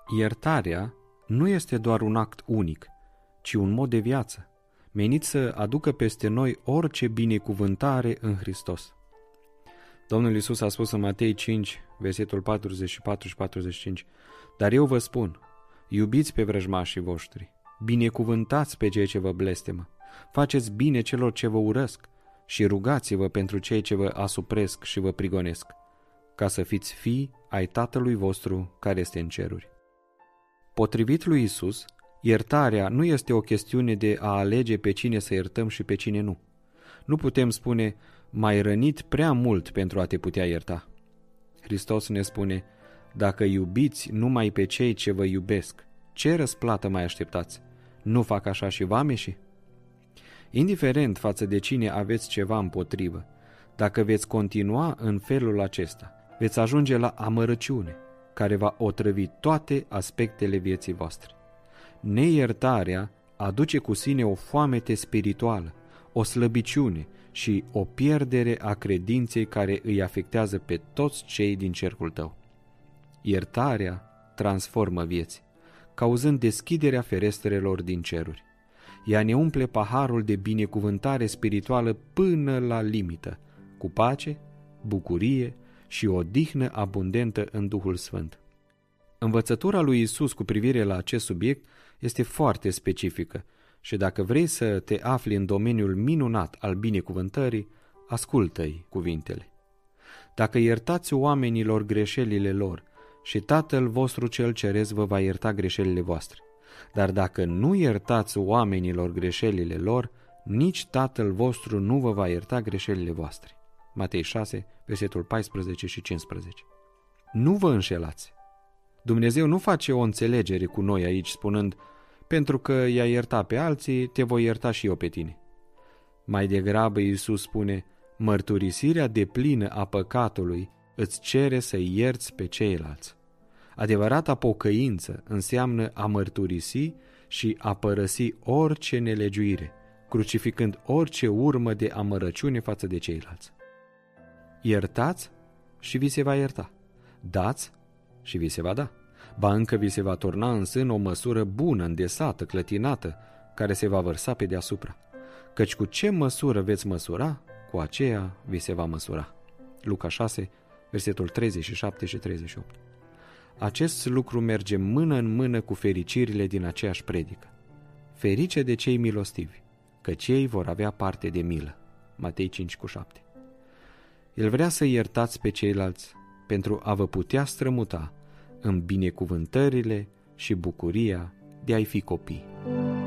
Iertarea nu este doar un act unic, ci un mod de viață, menit să aducă peste noi orice binecuvântare în Hristos. Domnul Iisus a spus în Matei 5, versetul 44 și 45, dar eu vă spun, iubiți pe vrăjmașii voștri, binecuvântați pe cei ce vă blestemă, faceți bine celor ce vă urăsc și rugați-vă pentru cei ce vă asupresc și vă prigonesc, ca să fiți fii ai Tatălui vostru care este în ceruri. Potrivit lui Iisus, iertarea nu este o chestiune de a alege pe cine să iertăm și pe cine nu. Nu putem spune, m-ai rănit prea mult pentru a te putea ierta. Hristos ne spune, dacă iubiți numai pe cei ce vă iubesc, ce răsplată mai așteptați? Nu fac așa și vameșii? Indiferent față de cine aveți ceva împotrivă, dacă veți continua în felul acesta, veți ajunge la amărăciune, care va otrăvi toate aspectele vieții voastre. Neiertarea aduce cu sine o foamete spirituală, o slăbiciune și o pierdere a credinței care îi afectează pe toți cei din cercul tău. Iertarea transformă vieți, cauzând deschiderea ferestrelor din ceruri. Ea ne umple paharul de binecuvântare spirituală până la limită, cu pace, bucurie și odihnă abundentă în Duhul Sfânt. Învățătura lui Iisus cu privire la acest subiect este foarte specifică și dacă vrei să te afli în domeniul minunat al binecuvântării, ascultă-i cuvintele. Dacă iertați oamenilor greșelile lor, și Tatăl vostru cel ceresc vă va ierta greșelile voastre. Dar dacă nu iertați oamenilor greșelile lor, nici Tatăl vostru nu vă va ierta greșelile voastre. Matei 6, versetul 14 și 15. Nu vă înșelați. Dumnezeu nu face o înțelegere cu noi aici spunând, pentru că i-a iertat pe alții, te voi ierta și eu pe tine. Mai degrabă Iisus spune, mărturisirea deplină a păcatului îți cere să ierți pe ceilalți. Adevărata pocăință înseamnă a mărturisi și a părăsi orice nelegiuire, crucificând orice urmă de amărăciune față de ceilalți. Iertați și vi se va ierta. Dați și vi se va da. Ba încă vi se va turna în sân o măsură bună, îndesată, clătinată, care se va vărsa pe deasupra. Căci cu ce măsură veți măsura, cu aceea vi se va măsura. Luca 6, versetul 37 și 38. Acest lucru merge mână în mână cu fericirile din aceeași predică. Ferice de cei milostivi, căci ei vor avea parte de milă. Matei 5,7. El vrea să iertați pe ceilalți pentru a vă putea strămuta în binecuvântările și bucuria de a-i fi copii.